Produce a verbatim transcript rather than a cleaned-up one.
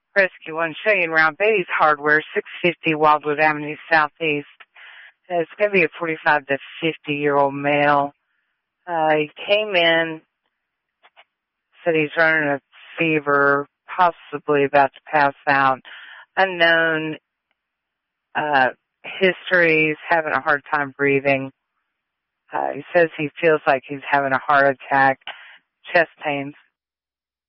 Rescue One Shane Round Bays Hardware, six fifty Wildwood Avenue Southeast. Uh, it's going to be a forty-five to fifty-year-old male. Uh, he came in, said he's running a fever, possibly about to pass out. Unknown uh, history, he's having a hard time breathing. Uh, he says he feels like he's having a heart attack, chest pains.